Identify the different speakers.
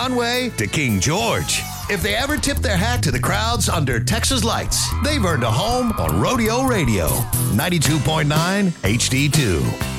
Speaker 1: Conway to King George. If they ever tip their hat to the crowds under Texas lights, they've earned a home on Rodeo Radio, 92.9 HD2.